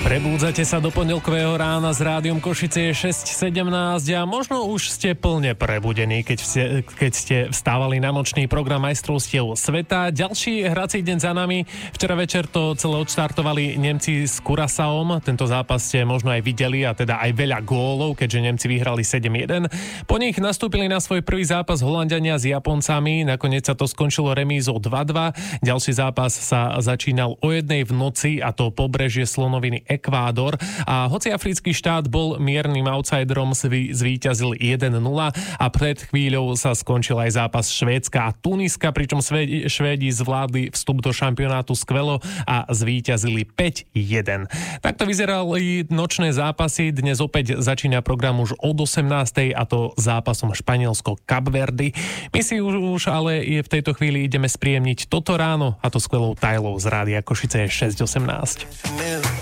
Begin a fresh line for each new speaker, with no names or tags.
Prebúdzate sa do pondelkového rána s Rádiom Košice 6:17 a možno už ste plne prebudení, keď ste vstávali na nočný program majstrovstiev sveta. Ďalší hrací deň za nami. Včera večer to celé odštartovali Nemci s Curaçaom. Tento zápas ste možno aj videli a teda aj veľa gólov, keďže Nemci vyhrali 7-1. Po nich nastúpili na svoj prvý zápas Holanďania s Japoncami. Nakoniec sa to skončilo remízou 2-2. Ďalší zápas sa začínal o 1:00 v noci a to pobrežie slonoviny Ekvádor a hoci africký štát bol miernym outsiderom, zvíťazil 1-0 a pred chvíľou sa skončil aj zápas Švédska a Tuniska, pričom Švédi zvládli vstup do šampionátu skvelo a zvíťazili 5-1. Takto vyzerali nočné zápasy. Dnes opäť začína program už od 18:00 a to zápasom Španielsko-Kap Verdy. My si už ale v tejto chvíli ideme spríjemniť toto ráno a to skvelou Tylou z Rádia Košice 6:18.